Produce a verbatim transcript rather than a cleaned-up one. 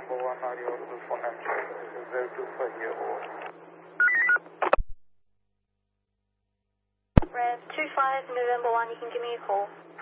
November one arıyoruz for entry. This is zero two for you. Rev two five November one, you can give me a call.